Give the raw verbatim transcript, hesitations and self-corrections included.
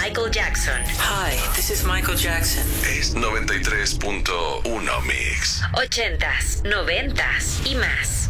Michael Jackson. Hi, this is Michael Jackson. Es noventa y tres punto uno Mix. Ochentas, noventas y más.